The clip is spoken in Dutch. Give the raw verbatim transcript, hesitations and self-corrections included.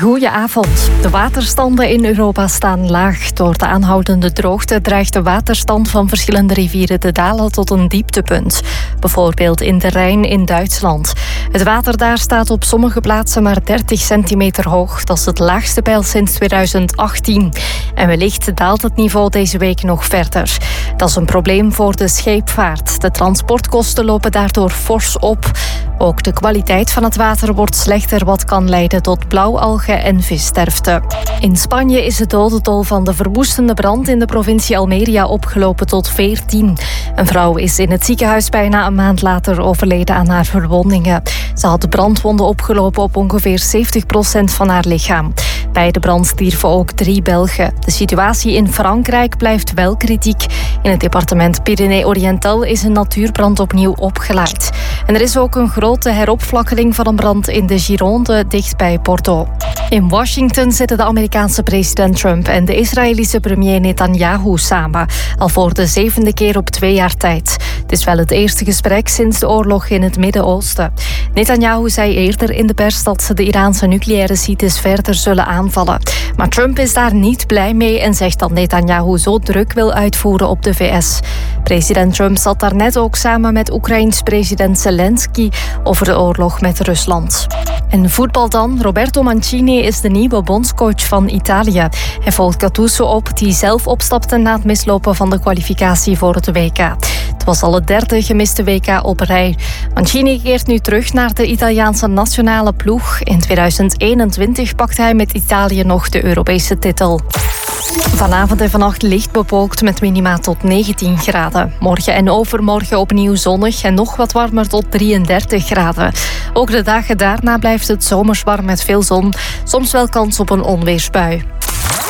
Goedenavond. De waterstanden in Europa staan laag. Door de aanhoudende droogte dreigt de waterstand van verschillende rivieren te dalen tot een dieptepunt. Bijvoorbeeld in de Rijn in Duitsland. Het water daar staat op sommige plaatsen maar dertig centimeter hoog. Dat is het laagste peil sinds tweeduizend achttien. En wellicht daalt het niveau deze week nog verder. Dat is een probleem voor de scheepvaart. De transportkosten lopen daardoor fors op. Ook de kwaliteit van het water wordt slechter, wat kan leiden tot blauwalgen en vissterfte. In Spanje is het dodentol van de verwoestende brand in de provincie Almería opgelopen tot veertien. Een vrouw is in het ziekenhuis bijna een maand later overleden aan haar verwondingen. Ze had brandwonden opgelopen op ongeveer zeventig procent van haar lichaam. Bij de brand stierven ook drie Belgen. De situatie in Frankrijk blijft wel kritiek. In het departement Pyrénées-Oriental is een natuurbrand opnieuw opgeleid. En er is ook een grote heropflakkeling van een brand in de Gironde dicht bij Bordeaux. In Washington zitten de Amerikaanse president Trump en de Israëlische premier Netanyahu samen. Al voor de zevende keer op twee jaar tijd. Het is wel het eerste gesprek sinds de oorlog in het Midden-Oosten. Netanyahu zei eerder in de pers dat ze de Iraanse nucleaire sites verder zullen aanvallen. Maar Trump is daar niet blij mee en zegt dat Netanyahu zo druk wil uitvoeren op de V S. President Trump zat daarnet ook samen met Oekraïns president Zelensky over de oorlog met Rusland. En voetbal dan. Roberto Mancini is de nieuwe bondscoach van Italië. Hij volgt Gattuso op, die zelf opstapte na het mislopen van de kwalificatie voor het W K. Het was al het derde gemiste W K op rij. Mancini keert nu terug naar de Italiaanse nationale ploeg. In tweeduizend eenentwintig pakte hij met Italië nog de Europese titel. Vanavond en vannacht licht bewolkt met minima tot negentien graden. Morgen en overmorgen opnieuw zonnig en nog wat warmer tot drieëndertig graden. Ook de dagen daarna blijft het zomers warm met veel zon. Soms wel kans op een onweersbui.